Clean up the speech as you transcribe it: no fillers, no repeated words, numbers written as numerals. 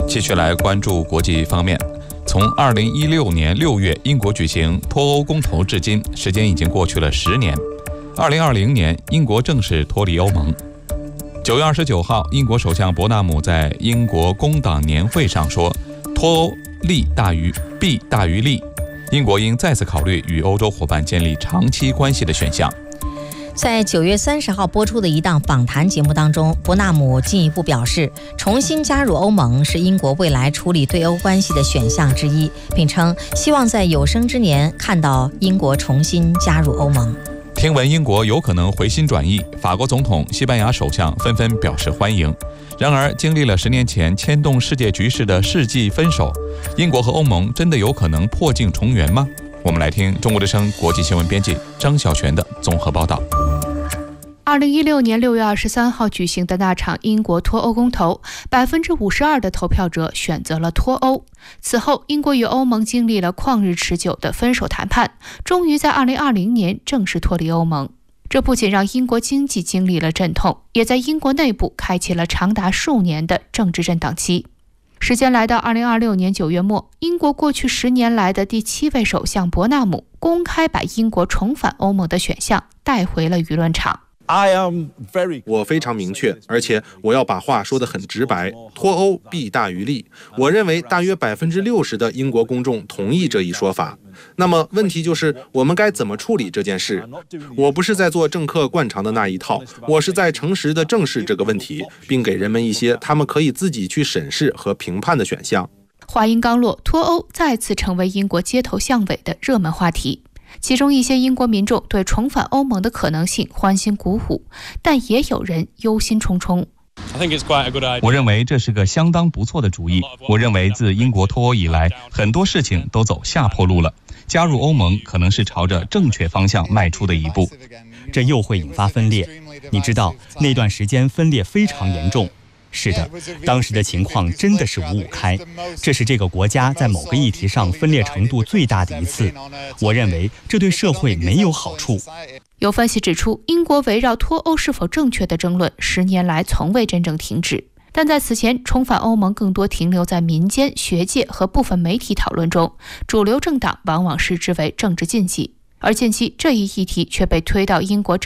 继续来关注国际方面。从2016年6月英国举行脱欧公投至今，时间已经过去了10年。2020年，英国正式脱离欧盟。9月29号，英国首相伯纳姆在英国工党年会上说：“脱欧利大于弊大于利，英国应再次考虑与欧洲伙伴建立长期关系的选项。” 在9月30号播出的一档访谈节目当中，伯纳姆进一步表示，重新加入欧盟是英国未来处理对欧关系的选项之一，并称希望在有生之年看到英国重新加入欧盟。 听闻英国有可能回心转意，法国总统、西班牙首相纷纷表示欢迎。然而，经历了10年前牵动世界局势的世纪分手，英国和欧盟真的有可能破镜重圆吗？我们来听中国之声国际新闻编辑张小泉的综合报道。 2016年6月23号举行的那场英国脱欧公投，52%的投票者选择了脱欧。此后，英国与欧盟经历了旷日持久的分手谈判，终于在2020年正式脱离欧盟。这不仅让英国经济经历了阵痛，也在英国内部开启了长达数年的政治震荡期。时间来到2026年9月末，英国过去10年来的第7位首相伯纳姆公开把英国重返欧盟的选项带回了舆论场。 我非常明确，而且我要把话说得很直白，脱欧弊大于利。我认为大约60%的英国公众同意这一说法。那么问题就是我们该怎么处理这件事？我不是在做政客惯常的那一套，我是在诚实地正视这个问题，并给人们一些他们可以自己去审视和评判的选项。 话音刚落，脱欧再次成为英国街头巷尾的热门话题。其中一些英国民众对重返欧盟的可能性欢欣鼓舞，但也有人忧心忡忡。 我认为这是个相当不错的主意。我认为自英国脱欧以来，很多事情都走下坡路了。加入欧盟可能是朝着正确方向迈出的一步。 这又会引发分裂。你知道，那段时间分裂非常严重。是的，当时的情况真的是五五开，这是这个国家在某个议题上分裂程度最大的一次。我认为这对社会没有好处。 有分析指出，英国围绕脱欧是否正确的争论10年来从未真正停止，但在此前，重返欧盟更多停留在民间、学界和部分媒体讨论中，主流政党往往视之为政治禁忌，而近期这一议题却被推到英国